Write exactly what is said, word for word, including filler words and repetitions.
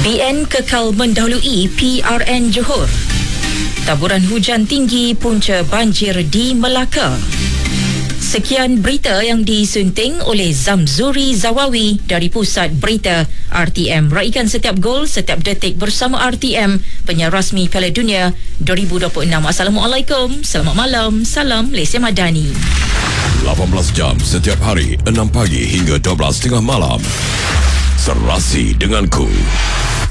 B N kekal mendahului P R N Johor. Taburan hujan tinggi punca banjir di Melaka. Sekian berita yang disunting oleh Zamzuri Zawawi dari Pusat Berita R T M. Raikan setiap gol, setiap detik bersama R T M, penyiar rasmi Piala Dunia dua ribu dua puluh enam. Assalamualaikum, selamat malam, salam Lesia Madani. lapan belas jam setiap hari, enam pagi hingga dua belas tengah malam. Serasi denganku.